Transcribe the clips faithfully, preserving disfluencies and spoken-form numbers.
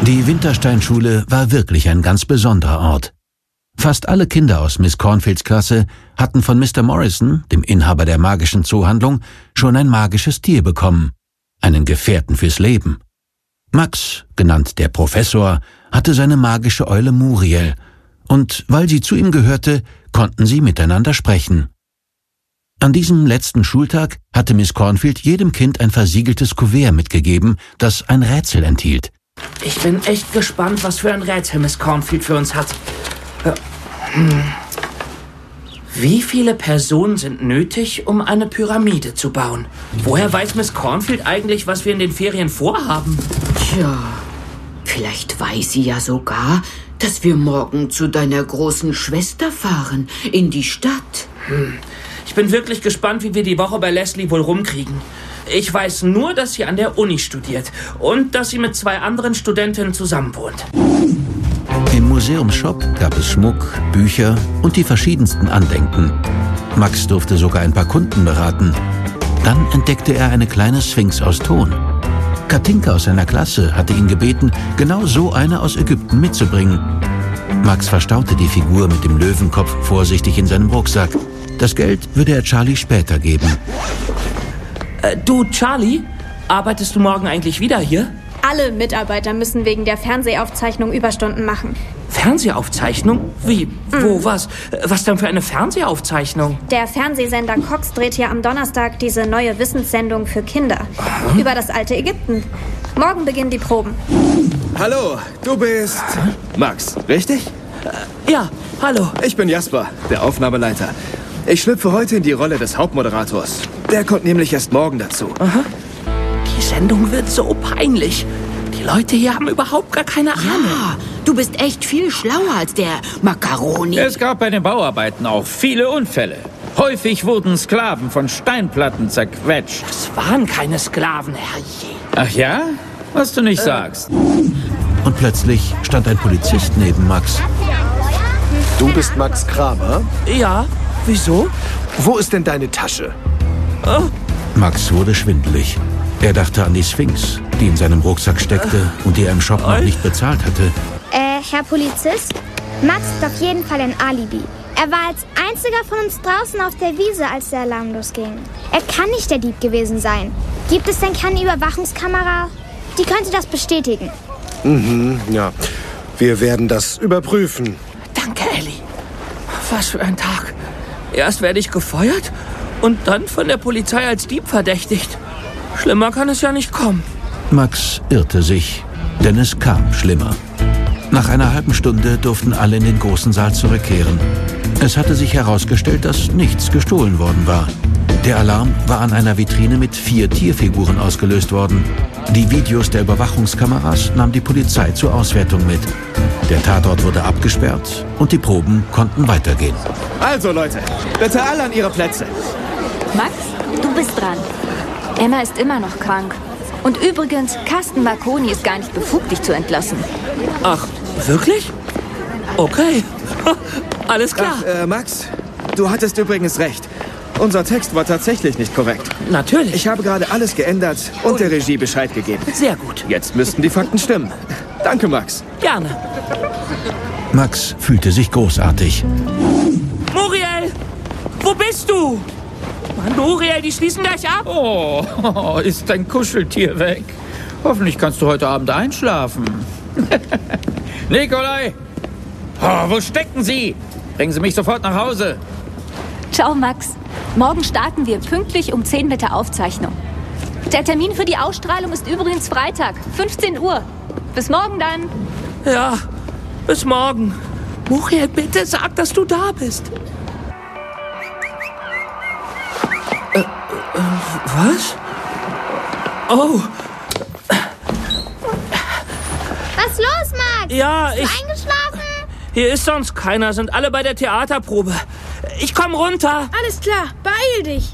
Die Wintersteinschule war wirklich ein ganz besonderer Ort. Fast alle Kinder aus Miss Cornfields Klasse hatten von Mister Morrison, dem Inhaber der magischen Zoohandlung, schon ein magisches Tier bekommen, einen Gefährten fürs Leben. Max, genannt der Professor, hatte seine magische Eule Muriel, und weil sie zu ihm gehörte, konnten sie miteinander sprechen. An diesem letzten Schultag hatte Miss Cornfield jedem Kind ein versiegeltes Kuvert mitgegeben, das ein Rätsel enthielt. Ich bin echt gespannt, was für ein Rätsel Miss Cornfield für uns hat. Hm. Wie viele Personen sind nötig, um eine Pyramide zu bauen? Woher weiß Miss Cornfield eigentlich, was wir in den Ferien vorhaben? Tja, vielleicht weiß sie ja sogar, dass wir morgen zu deiner großen Schwester fahren, in die Stadt. Hm. Ich bin wirklich gespannt, wie wir die Woche bei Leslie wohl rumkriegen. Ich weiß nur, dass sie an der Uni studiert und dass sie mit zwei anderen Studentinnen zusammenwohnt. Im Museumsshop gab es Schmuck, Bücher und die verschiedensten Andenken. Max durfte sogar ein paar Kunden beraten. Dann entdeckte er eine kleine Sphinx aus Ton. Katinka aus seiner Klasse hatte ihn gebeten, genau so eine aus Ägypten mitzubringen. Max verstaute die Figur mit dem Löwenkopf vorsichtig in seinem Rucksack. Das Geld würde er Charlie später geben. Äh, du, Charlie, arbeitest du morgen eigentlich wieder hier? Alle Mitarbeiter müssen wegen der Fernsehaufzeichnung Überstunden machen. Fernsehaufzeichnung? Wie? Mhm. Wo? Was? Was denn für eine Fernsehaufzeichnung? Der Fernsehsender Cox dreht hier am Donnerstag diese neue Wissenssendung für Kinder. Aha. Über das alte Ägypten. Morgen beginnen die Proben. Hallo, du bist Max, richtig? Äh, ja, hallo. Ich bin Jasper, der Aufnahmeleiter. Ich schlüpfe heute in die Rolle des Hauptmoderators. Der kommt nämlich erst morgen dazu. Aha. Die Sendung wird so peinlich. Die Leute hier haben überhaupt gar keine Ahnung. Ja, du bist echt viel schlauer als der Macaroni. Es gab bei den Bauarbeiten auch viele Unfälle. Häufig wurden Sklaven von Steinplatten zerquetscht. Das waren keine Sklaven, herrje. Ach ja? Was du nicht äh. sagst. Und plötzlich stand ein Polizist neben Max. Du bist Max Kramer? Ja, wieso? Wo ist denn deine Tasche? Oh. Max wurde schwindelig. Er dachte an die Sphinx, die in seinem Rucksack steckte und die er im Shop noch nicht bezahlt hatte. Äh, Herr Polizist? Max ist auf jeden Fall ein Alibi. Er war als einziger von uns draußen auf der Wiese, als der Alarm losging. Er kann nicht der Dieb gewesen sein. Gibt es denn keine Überwachungskamera? Die könnte das bestätigen. Mhm, ja. Wir werden das überprüfen. Danke, Ellie. Was für ein Tag. Erst werde ich gefeuert und dann von der Polizei als Dieb verdächtigt. Schlimmer kann es ja nicht kommen. Max irrte sich, denn es kam schlimmer. Nach einer halben Stunde durften alle in den großen Saal zurückkehren. Es hatte sich herausgestellt, dass nichts gestohlen worden war. Der Alarm war an einer Vitrine mit vier Tierfiguren ausgelöst worden. Die Videos der Überwachungskameras nahm die Polizei zur Auswertung mit. Der Tatort wurde abgesperrt und die Proben konnten weitergehen. Also Leute, bitte alle an ihre Plätze. Max, du bist dran. Emma ist immer noch krank. Und übrigens, Carsten Marconi ist gar nicht befugt, dich zu entlassen. Ach, wirklich? Okay. Alles klar. Ach, äh, Max, du hattest übrigens recht. Unser Text war tatsächlich nicht korrekt. Natürlich. Ich habe gerade alles geändert und der Regie Bescheid gegeben. Sehr gut. Jetzt müssten die Fakten stimmen. Danke, Max. Gerne. Max fühlte sich großartig. Muriel, wo bist du? Mann, Muriel, die schließen gleich ab. Oh, ist dein Kuscheltier weg? Hoffentlich kannst du heute Abend einschlafen. Nikolai! Oh, wo stecken Sie? Bringen Sie mich sofort nach Hause. Ciao, Max. Morgen starten wir pünktlich um zehn mit der Aufzeichnung. Der Termin für die Ausstrahlung ist übrigens Freitag, fünfzehn Uhr. Bis morgen dann. Ja, bis morgen. Muriel, bitte sag, dass du da bist. Äh, äh, was? Oh. Was los, Max? Ja, Bist du ich... eingeschlafen? Hier ist sonst keiner, sind alle bei der Theaterprobe. Ich komm runter. Alles klar, beeil dich.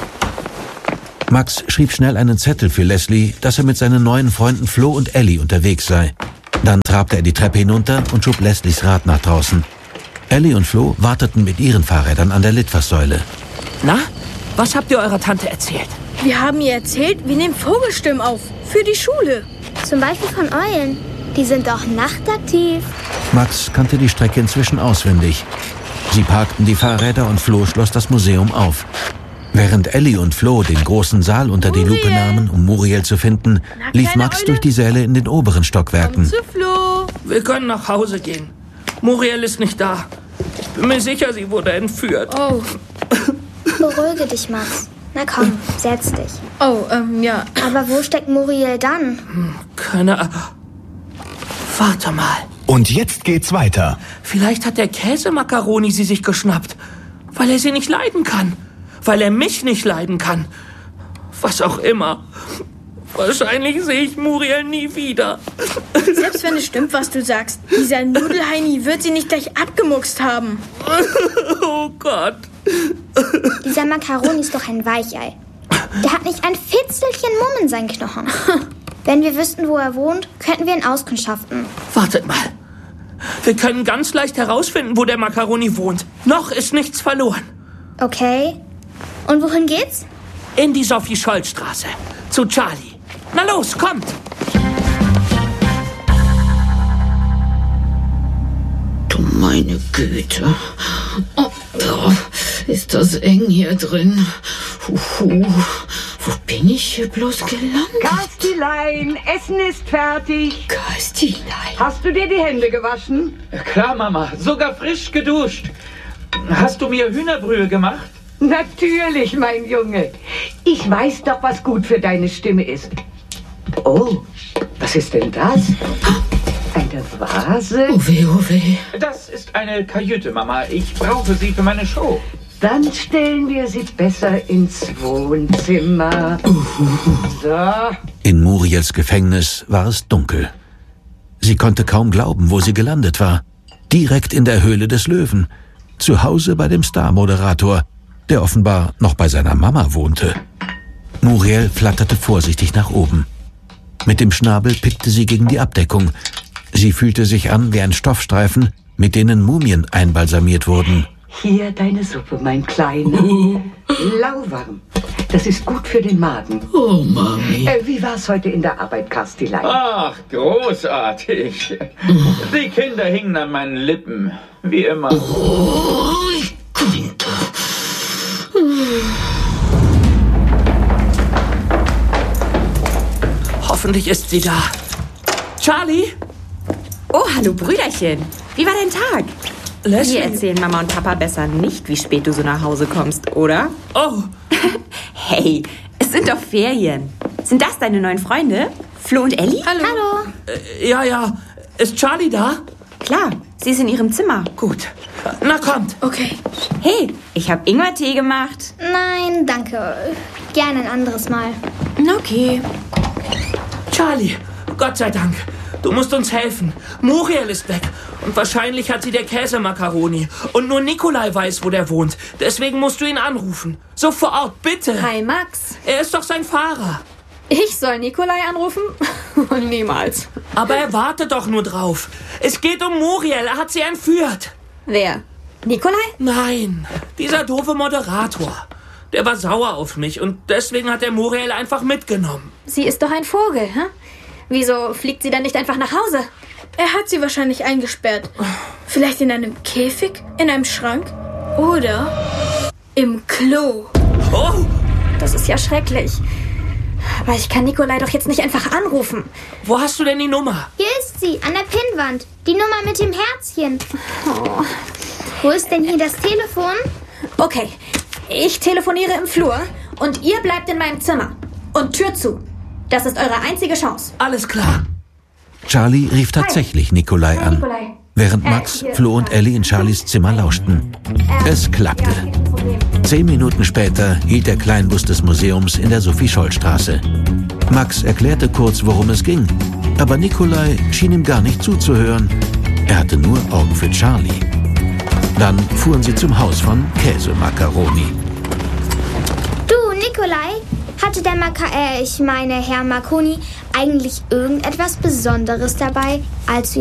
Max schrieb schnell einen Zettel für Leslie, dass er mit seinen neuen Freunden Flo und Ellie unterwegs sei. Dann trabte er die Treppe hinunter und schob Leslies Rad nach draußen. Ellie und Flo warteten mit ihren Fahrrädern an der Litfaßsäule. Na, was habt ihr eurer Tante erzählt? Wir haben ihr erzählt, wir nehmen Vogelstimmen auf. Für die Schule. Zum Beispiel von Eulen. Die sind doch nachtaktiv. Max kannte die Strecke inzwischen auswendig. Sie parkten die Fahrräder und Flo schloss das Museum auf. Während Ellie und Flo den großen Saal unter die Lupe nahmen, um Muriel zu finden, lief Max Eule. durch die Säle in den oberen Stockwerken. Zu Flo. Wir können nach Hause gehen. Muriel ist nicht da. Ich bin mir sicher, sie wurde entführt. Oh. Beruhige dich, Max. Na komm, setz dich. Oh, ähm, ja. Aber wo steckt Muriel dann? Keine Ahnung. Warte mal. Und jetzt geht's weiter. Vielleicht hat der Käsemakaroni sie sich geschnappt. Weil er sie nicht leiden kann. Weil er mich nicht leiden kann. Was auch immer. Wahrscheinlich sehe ich Muriel nie wieder. Selbst wenn es stimmt, was du sagst, dieser Nudelheini wird sie nicht gleich abgemuckst haben. Oh Gott. Dieser Makaroni ist doch ein Weichei. Der hat nicht ein Fitzelchen Mumm in seinen Knochen. Wenn wir wüssten, wo er wohnt, könnten wir ihn auskundschaften. Wartet mal. Wir können ganz leicht herausfinden, wo der Makaroni wohnt. Noch ist nichts verloren. Okay. Und wohin geht's? In die Sophie-Scholl-Straße. Zu Charlie. Na los, kommt! Du meine Güte. Oh, oh, ist das eng hier drin. Huhu. Wo bin ich hier bloß gelandet? Karstilein, Essen ist fertig. Karstilein. Hast du dir die Hände gewaschen? Klar, Mama. Sogar frisch geduscht. Hast du mir Hühnerbrühe gemacht? Natürlich, mein Junge. Ich weiß doch, was gut für deine Stimme ist. Oh, was ist denn das? Eine Vase? Oh weh, oh weh. Das ist eine Kajüte, Mama. Ich brauche sie für meine Show. Dann stellen wir sie besser ins Wohnzimmer. So. In Muriels Gefängnis war es dunkel. Sie konnte kaum glauben, wo sie gelandet war. Direkt in der Höhle des Löwen. Zu Hause bei dem Star-Moderator, der offenbar noch bei seiner Mama wohnte. Muriel flatterte vorsichtig nach oben. Mit dem Schnabel pickte sie gegen die Abdeckung. Sie fühlte sich an wie ein Stoffstreifen, mit denen Mumien einbalsamiert wurden. Hier deine Suppe, mein Kleiner. Lauwarm. Das ist gut für den Magen. Oh, Mami. Äh, wie war's heute in der Arbeit, Karstilein? Ach, großartig. Die Kinder hingen an meinen Lippen. Wie immer. Oh, ich könnte. Hoffentlich ist sie da. Charlie? Oh, hallo Brüderchen. Wie war dein Tag? Leslie? Wir erzählen Mama und Papa besser nicht, wie spät du so nach Hause kommst, oder? Oh. Hey, es sind doch Ferien. Sind das deine neuen Freunde? Flo und Ellie? Hallo. Hallo. Äh, ja, ja. Ist Charlie da? Klar, sie ist in ihrem Zimmer. Gut. Na, kommt. Okay. Hey, ich habe Ingwertee gemacht. Nein, danke. Gerne ein anderes Mal. Okay. Charlie, Gott sei Dank. Du musst uns helfen. Muriel ist weg. Und wahrscheinlich hat sie der Käsemakaroni. Und nur Nikolai weiß, wo der wohnt. Deswegen musst du ihn anrufen. Sofort, bitte. Hi, Max. Er ist doch sein Fahrer. Ich soll Nikolai anrufen? Niemals. Aber er wartet doch nur drauf. Es geht um Muriel. Er hat sie entführt. Wer? Nikolai? Nein, dieser doofe Moderator. Der war sauer auf mich und deswegen hat er Muriel einfach mitgenommen. Sie ist doch ein Vogel, hä? Wieso fliegt sie dann nicht einfach nach Hause? Er hat sie wahrscheinlich eingesperrt. Vielleicht in einem Käfig, in einem Schrank oder im Klo. Oh! Das ist ja schrecklich. Aber ich kann Nikolai doch jetzt nicht einfach anrufen. Wo hast du denn die Nummer? Hier ist sie, an der Pinnwand. Die Nummer mit dem Herzchen. Oh. Wo ist denn hier das Telefon? Okay, ich telefoniere im Flur und ihr bleibt in meinem Zimmer. Und Tür zu. Das ist eure einzige Chance. Alles klar. Charlie rief tatsächlich Nikolai Hi, an, Nikolai. während Äh, Max, hier. Flo und Ellie in Charlies Zimmer lauschten. Es klappte. Ja, kein Problem. Zehn Minuten später hielt der Kleinbus des Museums in der Sophie-Scholl-Straße. Max erklärte kurz, worum es ging, aber Nikolai schien ihm gar nicht zuzuhören. Er hatte nur Augen für Charlie. Dann fuhren sie zum Haus von Käsemakaroni. Du, Nikolai, hatte der Maka... Äh, ich meine, Herr Marconi eigentlich irgendetwas Besonderes dabei, als du